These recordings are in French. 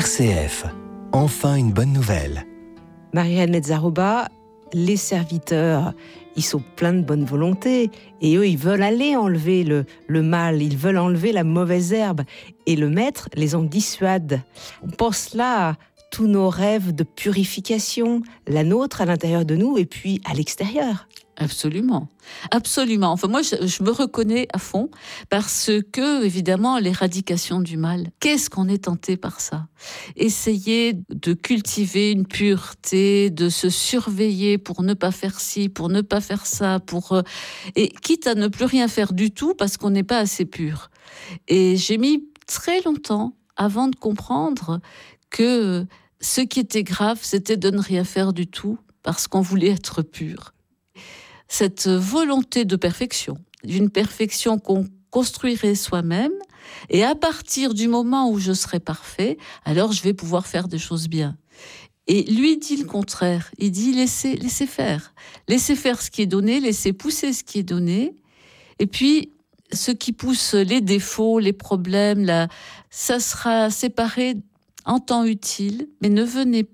RCF, enfin une bonne nouvelle. Marie-Reine Mezzaroba, les serviteurs, ils sont pleins de bonne volonté et eux, ils veulent aller enlever le mal, ils veulent enlever la mauvaise herbe et le maître les en dissuade. On pense là à tous nos rêves de purification, la nôtre à l'intérieur de nous et puis à l'extérieur. Absolument, absolument. Enfin, moi, je me reconnais à fond parce que, évidemment, l'éradication du mal, qu'est-ce qu'on est tenté par ça ? Essayer de cultiver une pureté, de se surveiller pour ne pas faire ci, pour ne pas faire ça, et quitte à ne plus rien faire du tout parce qu'on n'est pas assez pur. Et j'ai mis très longtemps avant de comprendre que ce qui était grave, c'était de ne rien faire du tout parce qu'on voulait être pur. Cette volonté de perfection, d'une perfection qu'on construirait soi-même, et à partir du moment où je serai parfait, alors je vais pouvoir faire des choses bien. Et lui dit le contraire, il dit laissez faire ce qui est donné, laissez pousser ce qui est donné, et puis ce qui pousse les défauts, les problèmes, ça sera séparé en temps utile, mais ne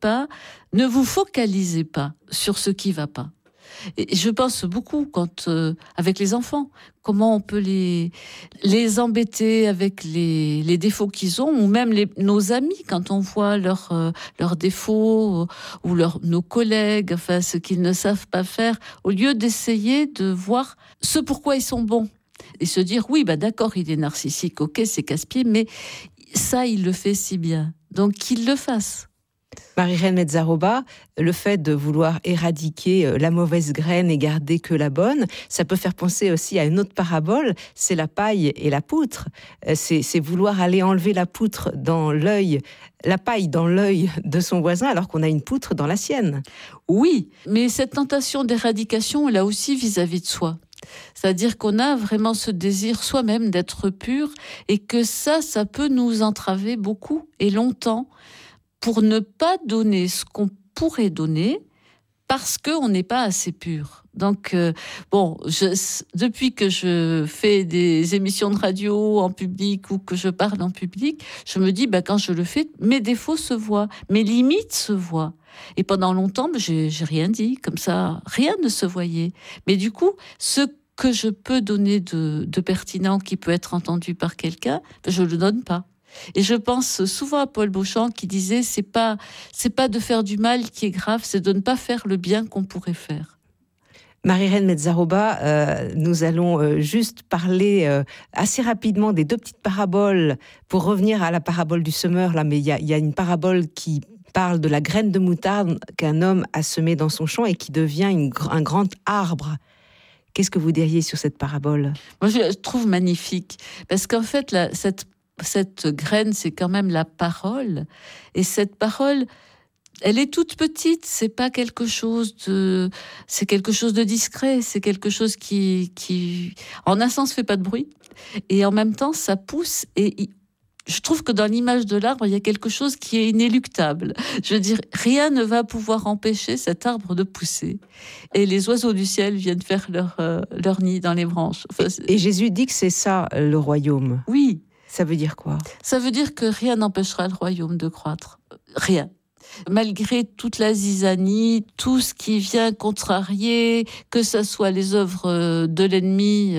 vous focalisez pas sur ce qui va pas. Et je pense beaucoup avec les enfants, comment on peut les embêter avec les défauts qu'ils ont, ou même nos amis, quand on voit leurs défauts, ou nos collègues, enfin ce qu'ils ne savent pas faire, au lieu d'essayer de voir ce pourquoi ils sont bons. Et se dire, oui, d'accord, il est narcissique, ok, c'est casse-pied, mais ça, il le fait si bien. Donc, qu'il le fasse. Marie-Reine Mezzaroba, le fait de vouloir éradiquer la mauvaise graine et garder que la bonne, ça peut faire penser aussi à une autre parabole, c'est la paille et la poutre. C'est vouloir aller enlever la poutre dans l'œil, la paille dans l'œil de son voisin alors qu'on a une poutre dans la sienne. Oui, mais cette tentation d'éradication, elle a aussi vis-à-vis de soi. C'est-à-dire qu'on a vraiment ce désir soi-même d'être pur et que ça peut nous entraver beaucoup et longtemps pour ne pas donner ce qu'on pourrait donner parce qu'on n'est pas assez pur. Donc, depuis que je fais des émissions de radio en public ou que je parle en public, je me dis, quand je le fais, mes défauts se voient, mes limites se voient. Et pendant longtemps, j'ai rien dit, comme ça, rien ne se voyait. Mais du coup, ce que je peux donner de pertinent qui peut être entendu par quelqu'un, je le donne pas. Et je pense souvent à Paul Beauchamp qui disait c'est pas de faire du mal qui est grave, c'est de ne pas faire le bien qu'on pourrait faire. Marie-Reine Mezzaroba, nous allons juste parler assez rapidement des deux petites paraboles pour revenir à la parabole du semeur là, mais il y a une parabole qui parle de la graine de moutarde qu'un homme a semée dans son champ et qui devient un grand arbre. Qu'est-ce que vous diriez sur cette parabole ? Moi, je la trouve magnifique parce qu'en fait, cette graine, c'est quand même la parole. Et cette parole, elle est toute petite. C'est pas quelque chose c'est quelque chose de discret. C'est quelque chose qui, en un sens, fait pas de bruit. Et en même temps, ça pousse. Et je trouve que dans l'image de l'arbre, il y a quelque chose qui est inéluctable. Je veux dire, rien ne va pouvoir empêcher cet arbre de pousser. Et les oiseaux du ciel viennent faire leur nid dans les branches. Enfin, et Jésus dit que c'est ça, le royaume. Oui. Ça veut dire quoi ? Ça veut dire que rien n'empêchera le royaume de croître. Rien. Malgré toute la zizanie, tout ce qui vient contrarier, que ce soit les œuvres de l'ennemi,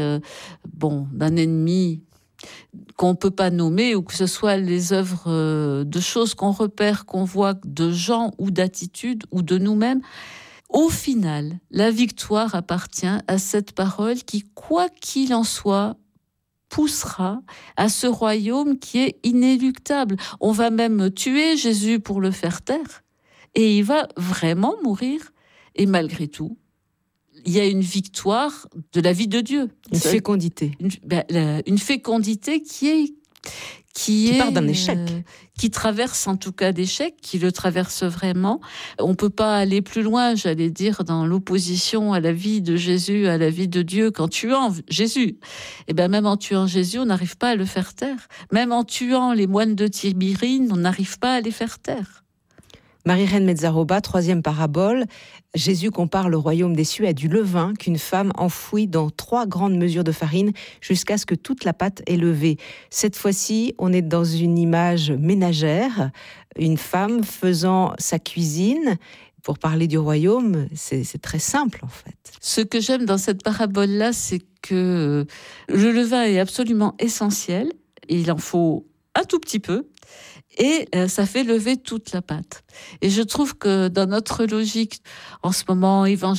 d'un ennemi qu'on ne peut pas nommer, ou que ce soit les œuvres de choses qu'on repère, qu'on voit, de gens ou d'attitudes, ou de nous-mêmes, au final, la victoire appartient à cette parole qui, quoi qu'il en soit, poussera à ce royaume qui est inéluctable. On va même tuer Jésus pour le faire taire, et il va vraiment mourir. Et malgré tout, il y a une victoire de la vie de Dieu. Une fécondité. Une fécondité qui part d'un échec. Qui traverse en tout cas d'échec, qui le traverse vraiment. On peut pas aller plus loin, j'allais dire, dans l'opposition à la vie de Jésus, à la vie de Dieu, qu'en tuant Jésus. Et même en tuant Jésus, on n'arrive pas à le faire taire. Même en tuant les moines de Tibérine, on n'arrive pas à les faire taire. Marie-Reine Mezzaroba, troisième parabole. Jésus compare le royaume des cieux à du levain qu'une femme enfouit dans 3 grandes mesures de farine jusqu'à ce que toute la pâte est levée. Cette fois-ci, on est dans une image ménagère, une femme faisant sa cuisine. Pour parler du royaume, c'est très simple en fait. Ce que j'aime dans cette parabole-là, c'est que le levain est absolument essentiel. Il en faut un tout petit peu. Et ça fait lever toute la pâte. Et je trouve que dans notre logique, en ce moment, évangélique,